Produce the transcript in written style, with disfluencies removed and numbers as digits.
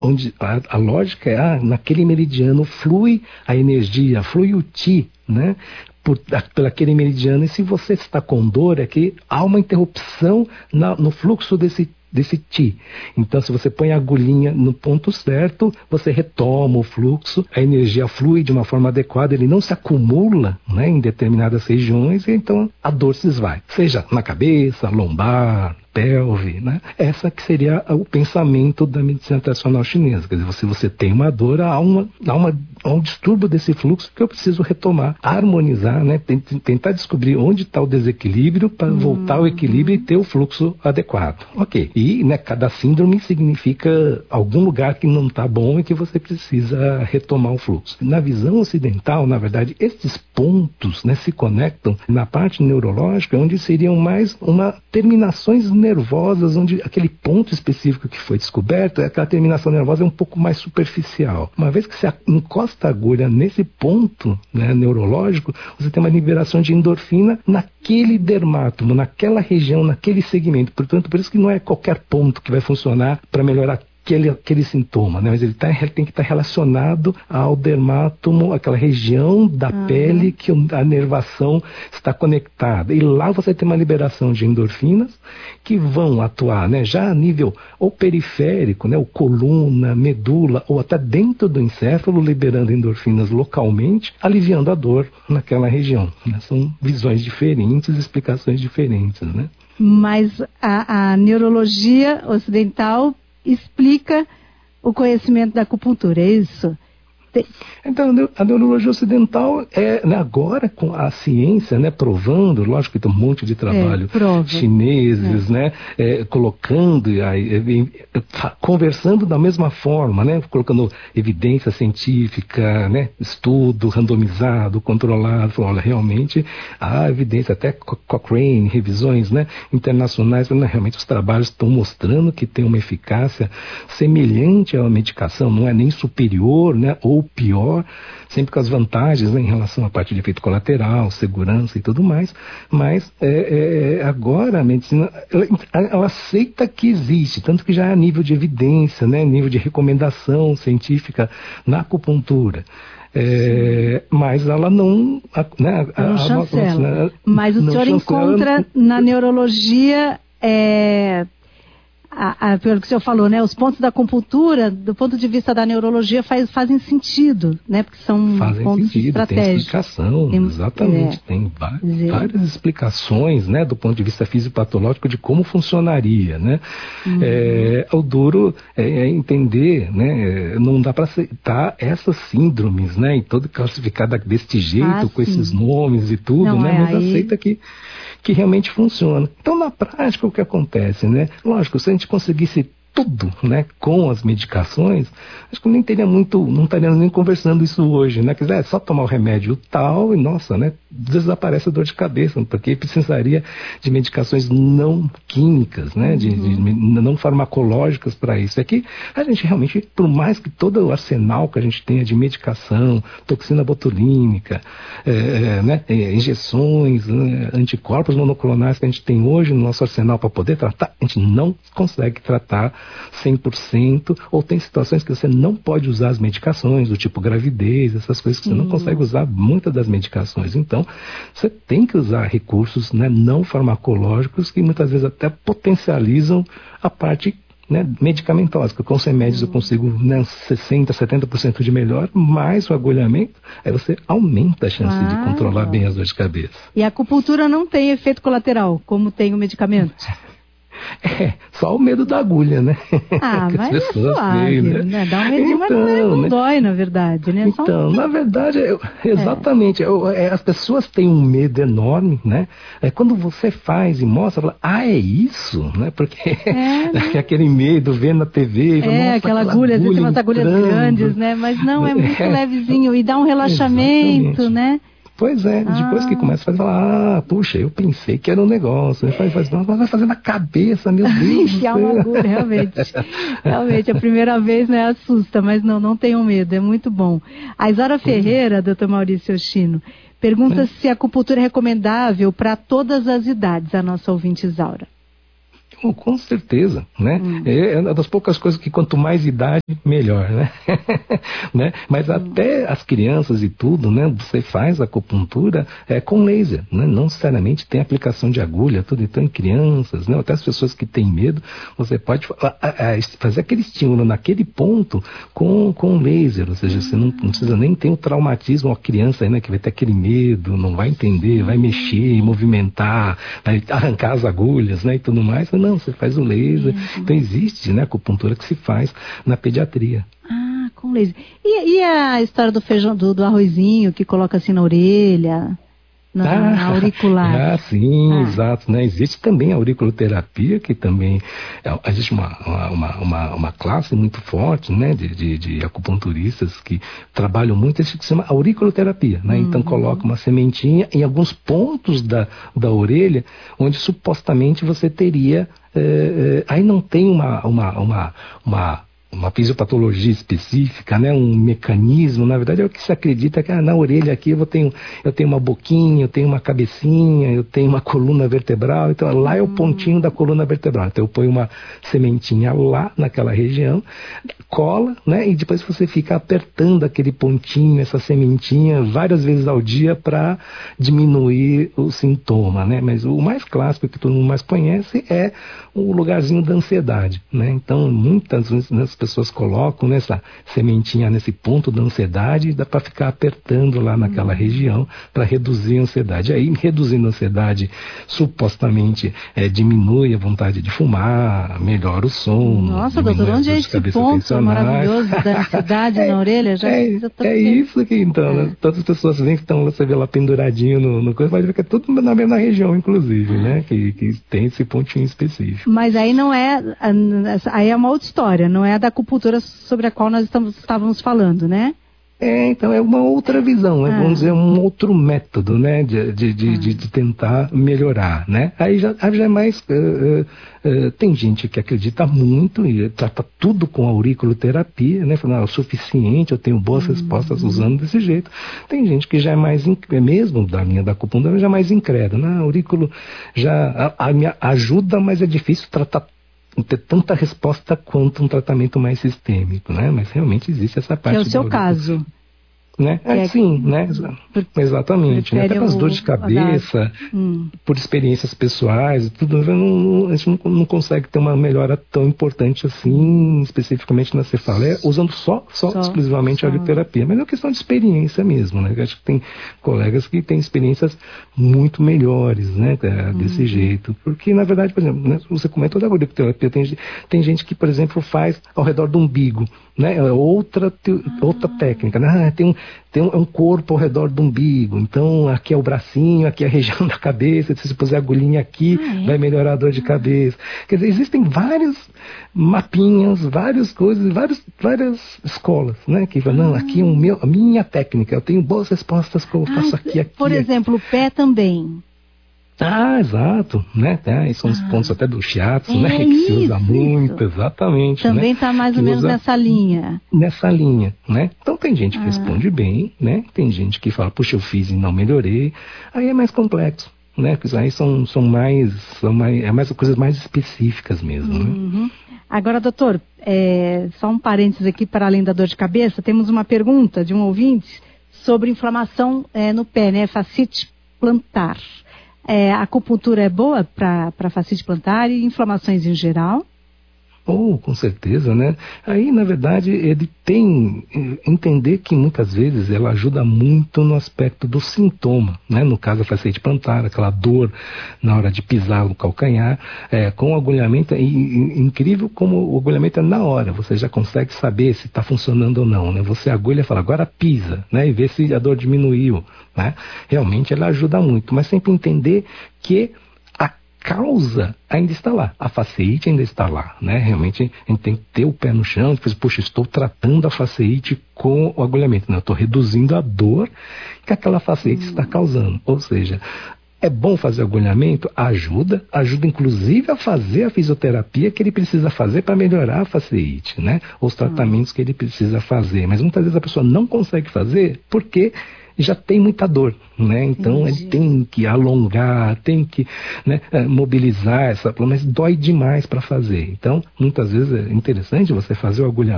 onde a lógica é, naquele meridiano flui a energia, flui o Qi, né? Por aquele meridiano, e se você está com dor, é que há uma interrupção no fluxo desse Qi. Então, se você põe a agulhinha no ponto certo, você retoma o fluxo, a energia flui de uma forma adequada, ele não se acumula, né, em determinadas regiões, e então a dor se esvai. Seja na cabeça, lombar, pelve, né? Essa que seria o pensamento da medicina tradicional chinesa. Quer dizer, se você tem uma dor, há um distúrbio desse fluxo que eu preciso retomar, harmonizar, né? Tentar descobrir onde está o desequilíbrio para voltar ao equilíbrio e ter o fluxo adequado. Ok. E, né, cada síndrome significa algum lugar que não está bom e que você precisa retomar o fluxo. Na visão ocidental, na verdade, esses pontos, né, se conectam na parte neurológica, onde seriam mais terminações nervosas, onde aquele ponto específico que foi descoberto, aquela terminação nervosa é um pouco mais superficial. Uma vez que você encosta a agulha nesse ponto, né, neurológico, você tem uma liberação de endorfina naquele dermátomo, naquela região, naquele segmento. Portanto, por isso que não é qualquer ponto que vai funcionar para melhorar aquele sintoma, né? Mas ele tem que estar relacionado ao dermátomo, aquela região da pele que a nervação está conectada. E lá você tem uma liberação de endorfinas que vão atuar, né, já a nível ou periférico, né, ou coluna, medula, ou até dentro do encéfalo, liberando endorfinas localmente, aliviando a dor naquela região, né? São visões diferentes, explicações diferentes, né? Mas a neurologia ocidental explica o conhecimento da acupuntura, é isso? Então, a neurologia ocidental né, agora com a ciência, né, provando, lógico que tem um monte de trabalho chineses, né, colocando, conversando da mesma forma, né, colocando evidência científica, né, estudo randomizado, controlado, falando, olha, realmente há evidência, até Cochrane, revisões, né, internacionais, realmente os trabalhos estão mostrando que tem uma eficácia semelhante à medicação, não é nem superior, né, ou pior, sempre com as vantagens, né, em relação à parte de efeito colateral, segurança e tudo mais, mas agora a medicina ela aceita que existe, tanto que já é a nível de evidência, né, nível de recomendação científica na acupuntura. Mas ela não... Né, não chancela. Mas o senhor encontra na neurologia... pelo que o senhor falou, né? Os pontos da acupuntura, do ponto de vista da neurologia, fazem sentido, né? Porque são pontos estratégicos. Tem explicação, exatamente. Tem várias explicações, né? Do ponto de vista fisiopatológico de como funcionaria, né? O duro é entender, né? Não dá para aceitar essas síndromes, né? E toda classificada deste jeito, com esses nomes e tudo, não, né? Mas aceita que realmente funciona. Então, na prática, o que acontece, né? Lógico, se a gente conseguisse tudo, né, com as medicações, acho que não estaríamos nem conversando isso hoje, né? Quer dizer, é só tomar o remédio tal e, nossa, né, desaparece a dor de cabeça, porque precisaria de medicações não químicas, né, de não farmacológicas para isso. É que a gente realmente, por mais que todo o arsenal que a gente tenha de medicação, toxina botulínica, né, injeções, né, anticorpos monoclonais que a gente tem hoje no nosso arsenal para poder tratar, a gente não consegue tratar 100%, ou tem situações que você não pode usar as medicações, do tipo gravidez, essas coisas que você não consegue usar muitas das medicações. Então, você tem que usar recursos, né, não farmacológicos que muitas vezes até potencializam a parte, né, medicamentosa, que com os remédios eu consigo, né, 60%, 70% de melhor, mais o agulhamento, aí você aumenta a chance de controlar bem as dores de cabeça. E a acupuntura não tem efeito colateral, como tem o medicamento? Só o medo da agulha, né? Mas é suave, né? Dá um medinho, mas não dói, na verdade, né? Então, na verdade, exatamente, as pessoas têm um medo enorme, né? Quando você faz e mostra, fala, é isso, né? Porque aquele medo, vendo na TV, aquela agulha, às vezes tem umas agulhas grandes, né? Mas não, é muito levezinho e dá um relaxamento, exatamente, né? Pois é, depois que começa a falar, puxa, eu pensei que era um negócio, vai fazer na cabeça, meu Deus. Enfiar uma agulha, realmente, a primeira vez, né, assusta, mas não tenham medo, é muito bom. A Isaura Ferreira, doutor Maurício Yoshino, pergunta se a acupuntura é recomendável para todas as idades, a nossa ouvinte Isaura. Com certeza, né? É uma das poucas coisas que quanto mais idade, melhor, né? Né? Mas até as crianças e tudo, né? Você faz acupuntura com laser, né? Não necessariamente tem aplicação de agulha, tudo. Então, em crianças, né? Até as pessoas que têm medo, você pode fazer aquele estímulo naquele ponto com laser, ou seja, você não precisa nem ter o traumatismo, a criança, né? Que vai ter aquele medo, não vai entender, vai mexer, movimentar, vai arrancar as agulhas, né? E tudo mais. Não, você faz o laser. Então existe, né, acupuntura que se faz na pediatria. Ah, com laser. E a história do feijão, do arrozinho que coloca assim na orelha, na auricular? Sim, exato. Né? Existe também a auriculoterapia, que também existe uma classe muito forte, né, de acupunturistas que trabalham muito, isso que se chama auriculoterapia. Né? Então coloca uma sementinha em alguns pontos da orelha, onde supostamente você teria... aí não tem uma fisiopatologia específica, né, um mecanismo. Na verdade é o que se acredita que na orelha aqui eu tenho uma boquinha, eu tenho uma cabecinha, eu tenho uma coluna vertebral, então lá é o pontinho da coluna vertebral. Então eu ponho uma sementinha lá naquela região, cola, né, e depois você fica apertando aquele pontinho, essa sementinha várias vezes ao dia para diminuir o sintoma, né? Mas o mais clássico que todo mundo mais conhece é o lugarzinho da ansiedade, né? Então muitas vezes as pessoas colocam nessa sementinha nesse ponto da ansiedade e dá para ficar apertando lá naquela região para reduzir a ansiedade. Aí, reduzindo a ansiedade, supostamente diminui a vontade de fumar, melhora o sono. Nossa, doutor, onde é esse ponto maravilhoso da ansiedade na orelha? Isso aqui, então. Né? Todas as pessoas veem que você vê lá penduradinho no coisa, pode ver que é tudo na mesma região, inclusive, né? Que tem esse pontinho específico. Mas aí não é... Aí é uma outra história, não é da acupuntura sobre a qual nós estávamos falando, né? Então é uma outra visão, né? Vamos dizer, um outro método, né? De tentar melhorar, né? Aí já é mais... tem gente que acredita muito e trata tudo com auriculoterapia, né? Falando, é o suficiente, eu tenho boas respostas usando desse jeito. Tem gente que já é mais, mesmo da linha da acupuntura, já é mais incrédulo, né? Aurículo já me ajuda, mas é difícil tratar ter tanta resposta quanto um tratamento mais sistêmico, né? Mas realmente existe essa parte. Que é o seu caso. Né? Sim, né? Exatamente. Né? Até com as dores de cabeça, por experiências pessoais, tudo, a gente não consegue ter uma melhora tão importante assim, especificamente na cefaleia, usando só exclusivamente a audioterapia. Mas é uma questão de experiência mesmo, né? Eu acho que tem colegas que têm experiências muito melhores, né? Desse jeito. Porque, na verdade, por exemplo, né? Você comentou da audioterapia, tem gente que, por exemplo, faz ao redor do umbigo, né? Outra técnica, né? Tem um corpo ao redor do umbigo, então aqui é o bracinho, aqui é a região da cabeça, se você puser a agulhinha aqui, vai melhorar a dor de cabeça. Quer dizer, existem vários mapinhas, várias coisas, várias escolas, né? Que falam, não, aqui é a minha técnica, eu tenho boas respostas que eu faço aqui. Por exemplo, o pé também. Exato, né? São os pontos até do shiatsu, né? Que se usa muito, exatamente. Também está mais ou menos nessa linha. Nessa linha, né? Então tem gente que responde bem, né? Tem gente que fala, puxa, eu fiz e não melhorei. Aí é mais complexo, né? Porque aí são mais coisas mais específicas mesmo, né? Agora, doutor, só um parênteses aqui para além da dor de cabeça, temos uma pergunta de um ouvinte sobre inflamação no pé, né? Fascite plantar. A acupuntura é boa para fascite plantar e inflamações em geral? Com certeza, né? Aí, na verdade, ele tem entender que muitas vezes ela ajuda muito no aspecto do sintoma, né? No caso, a fascite plantar, aquela dor na hora de pisar no calcanhar, com o agulhamento, é incrível como o agulhamento é na hora, você já consegue saber se está funcionando ou não, né? Você agulha e fala, agora pisa, né? E vê se a dor diminuiu, né? Realmente ela ajuda muito, mas sempre entender que causa ainda está lá, a fasciite ainda está lá, né? Realmente a gente tem que ter o pé no chão, depois, poxa, estou tratando a fasciite com o agulhamento, não, eu estou reduzindo a dor que aquela fasciite está causando, ou seja, É bom fazer agulhamento? Ajuda inclusive a fazer a fisioterapia que ele precisa fazer para melhorar a fasciite, né? Os tratamentos que ele precisa fazer. Mas muitas vezes a pessoa não consegue fazer porque já tem muita dor, né? Então ele tem que alongar, tem que, né, mobilizar essa, mas dói demais para fazer. Então, muitas vezes é interessante você fazer o agulhamento